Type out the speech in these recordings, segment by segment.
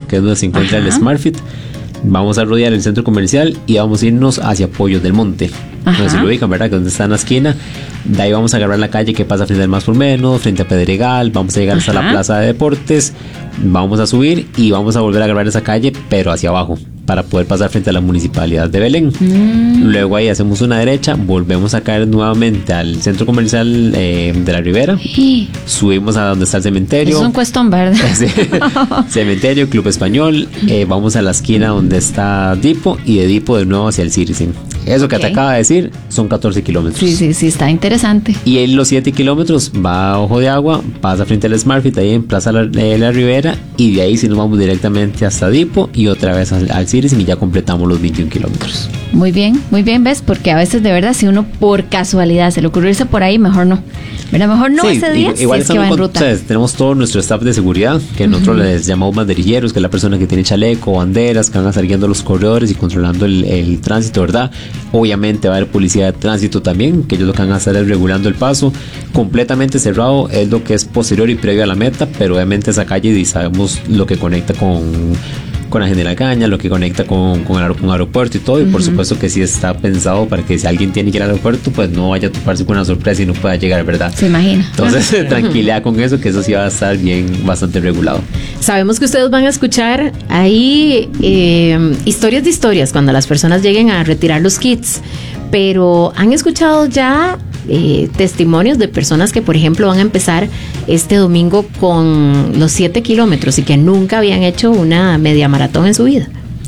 que es donde se encuentra el SmartFit. Vamos a rodear el centro comercial y vamos a irnos hacia Pollos del Monte. No sé si lo ubican, ¿verdad? Que donde está en la esquina. De ahí vamos a agarrar la calle que pasa frente al Más por Menos, frente a Pedregal. Vamos a llegar hasta la Plaza de Deportes. Vamos a subir y vamos a volver a agarrar esa calle, pero hacia abajo, para poder pasar frente a la Municipalidad de Belén. Luego ahí hacemos una derecha, volvemos a caer nuevamente al centro comercial de la Ribera. Subimos a donde está el cementerio. Es un cuestón verde. Cementerio, Club Español. Vamos a la esquina donde está Dipo y de Dipo de nuevo hacia el Citizen. Eso que te acaba de decir son 14 kilómetros. Sí, está interesante. Y en los 7 kilómetros va a Ojo de Agua, pasa frente al SmartFit ahí en Plaza de la Ribera, y de ahí sí nos vamos directamente hasta Dipo y otra vez al Citizen y ya completamos los 21 kilómetros. Muy bien, ¿ves? Porque a veces de verdad si uno por casualidad se le ocurre irse por ahí, mejor no. ¿Verdad? Mejor no ese día igual si es que va en ruta. Tenemos todo nuestro staff de seguridad, que nosotros les llamamos banderilleros, que es la persona que tiene chaleco, banderas, que van a estar guiando los corredores y controlando el tránsito, ¿verdad? Obviamente va a haber policía de tránsito también, que ellos lo que van a estar es regulando el paso. Completamente cerrado es lo que es posterior y previo a la meta, pero obviamente esa calle y sabemos lo que conecta con la General Caña, lo que conecta con el aeropuerto y todo, y por supuesto que sí está pensado para que si alguien tiene que ir al aeropuerto, pues no vaya a toparse con una sorpresa y no pueda llegar, ¿verdad? Se imagina. Entonces, tranquilidad con eso, que eso sí va a estar bastante regulado. Sabemos que ustedes van a escuchar ahí historias de historias cuando las personas lleguen a retirar los kits, pero ¿han escuchado ya testimonios de personas que, por ejemplo, van a empezar este domingo con los 7 kilómetros y que nunca habían hecho una media maratón en su vida?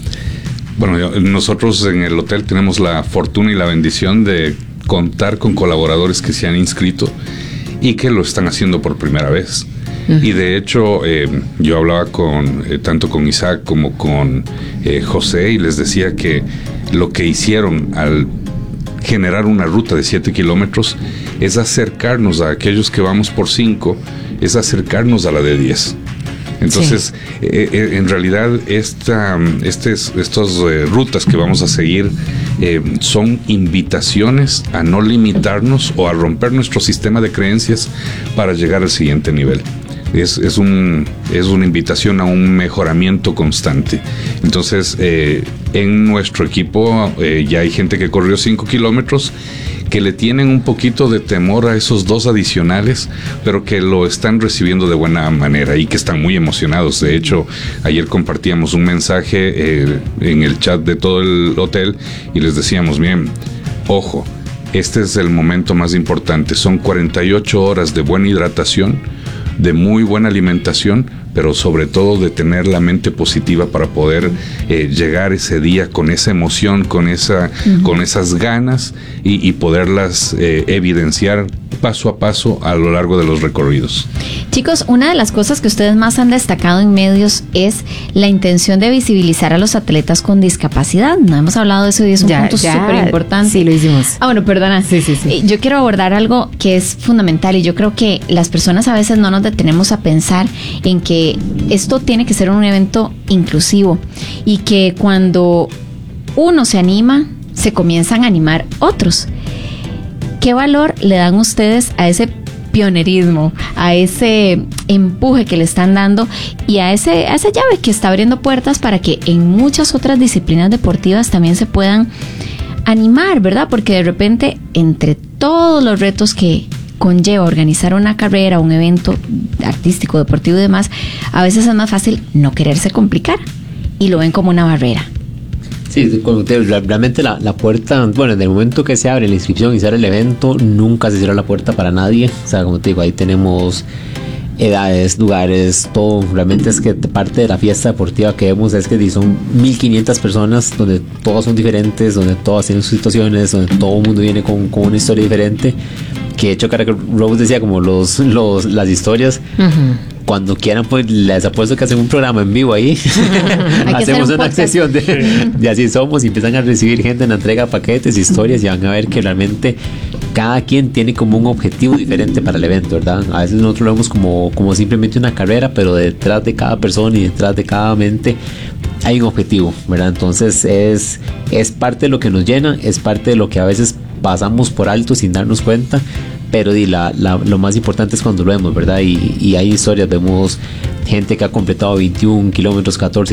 Bueno, nosotros en el hotel tenemos la fortuna y la bendición de contar con colaboradores que se han inscrito y que lo están haciendo por primera vez. Y de hecho, yo hablaba tanto con Isaac como con José, y les decía que lo que hicieron al generar una ruta de 7 kilómetros es acercarnos a aquellos que vamos por 5, es acercarnos a la de 10. Entonces, en realidad, estas rutas que vamos a seguir son invitaciones a no limitarnos o a romper nuestro sistema de creencias para llegar al siguiente nivel. Es una invitación a un mejoramiento constante. Entonces, en nuestro equipo ya hay gente que corrió 5 kilómetros, que le tienen un poquito de temor a esos 2 adicionales, pero que lo están recibiendo de buena manera y que están muy emocionados. De hecho, ayer compartíamos un mensaje en el chat de todo el hotel y les decíamos, bien, ojo, este es el momento más importante. Son 48 horas de buena hidratación, de muy buena alimentación, pero sobre todo de tener la mente positiva para poder llegar ese día con esa emoción, con esas ganas y poderlas evidenciar paso a paso a lo largo de los recorridos. Chicos, una de las cosas que ustedes más han destacado en medios es la intención de visibilizar a los atletas con discapacidad. No hemos hablado de eso y es un punto súper importante. Sí, lo hicimos. Bueno, perdona. Sí. Yo quiero abordar algo que es fundamental y yo creo que las personas a veces no nos detenemos a pensar en que esto tiene que ser un evento inclusivo y que cuando uno se anima, se comienzan a animar otros. ¿Qué valor le dan ustedes a ese pionerismo, a ese empuje que le están dando y a esa llave que está abriendo puertas para que en muchas otras disciplinas deportivas también se puedan animar, ¿verdad? Porque de repente, entre todos los retos que conlleva organizar una carrera, un evento artístico, deportivo y demás, a veces es más fácil no quererse complicar y lo ven como una barrera. Sí, realmente la puerta, bueno, en el momento que se abre la inscripción y se abre el evento, nunca se cierra la puerta para nadie. O sea, como te digo, ahí tenemos edades, lugares, todo. Realmente es que parte de la fiesta deportiva que vemos es que son 1,500 personas donde todas son diferentes, donde todas tienen sus situaciones, donde todo el mundo viene con una historia diferente. Que de hecho, cara, que Rose decía como las historias. Cuando quieran, pues les apuesto que hacen un programa en vivo ahí. Hacemos una sesión de Así Somos y empiezan a recibir gente en la entrega de paquetes, historias, y van a ver que realmente cada quien tiene como un objetivo diferente para el evento, ¿verdad? A veces nosotros lo vemos como simplemente una carrera, pero detrás de cada persona y detrás de cada mente hay un objetivo, ¿verdad? Entonces es parte de lo que nos llena, es parte de lo que a veces pasamos por alto sin darnos cuenta, pero lo más importante es cuando lo vemos, ¿verdad? Y hay historias, vemos gente que ha completado 21 kilómetros, 14